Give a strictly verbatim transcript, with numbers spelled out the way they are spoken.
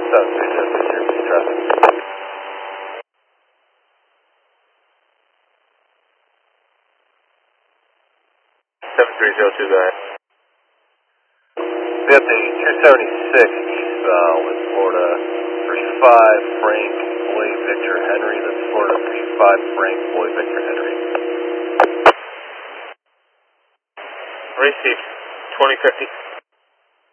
seven three zero two zero two traffic. seven three zero two, go ahead. We have the two seventy-six eastbound with Florida three five Frank Boy Victor Henry. That's Florida three five Frank Boy Victor Henry. Received. twenty fifty.